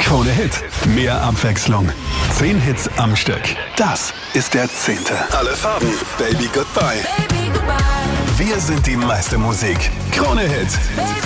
Krone Hit. Mehr Abwechslung. 10 Hits am Stück. Das ist der 10. Alle Farben. Baby Goodbye. Wir sind die meiste Musik. Krone Hit.